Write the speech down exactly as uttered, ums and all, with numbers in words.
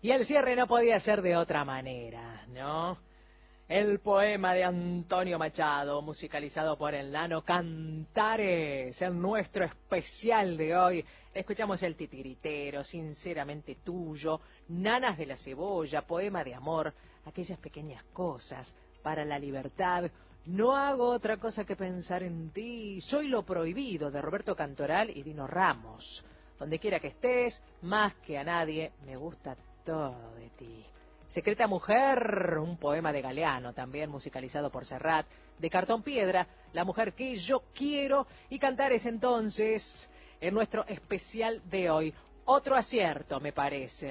Y el cierre no podía ser de otra manera, ¿no? El poema de Antonio Machado, musicalizado por el Nano Cantares, en nuestro especial de hoy. Escuchamos El Titiritero, Sinceramente Tuyo, Nanas de la Cebolla, Poema de Amor, Aquellas Pequeñas Cosas, Para la Libertad, No Hago Otra Cosa que Pensar en Ti, Soy lo Prohibido, de Roberto Cantoral y Dino Ramos. Donde quiera que estés, más que a nadie, me gusta todo de ti. Secreta Mujer, un poema de Galeano, también musicalizado por Serrat. De Cartón Piedra, La Mujer que Yo Quiero. Y Cantares entonces, en nuestro especial de hoy. Otro acierto, me parece.